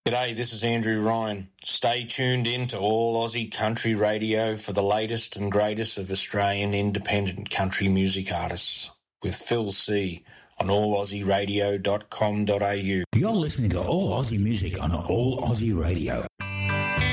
G'day, this is Andrew Ryan. Stay tuned in to All Aussie Country Radio for the latest and greatest of Australian independent country music artists with Phil C on allaussieradio.com.au. You're listening to All Aussie Music on All Aussie Radio.